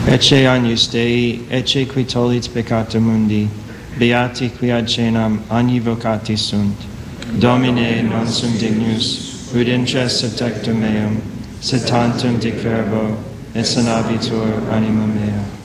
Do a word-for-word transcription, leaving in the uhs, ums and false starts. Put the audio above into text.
Ecce agnus Dei, ecce qui tollit peccata mundi, beati qui ad cenam agni vocati sunt. Domine non sum dignus, ud intres subtectum meum, sed tantum dic verbo, et sanabitur anima mea.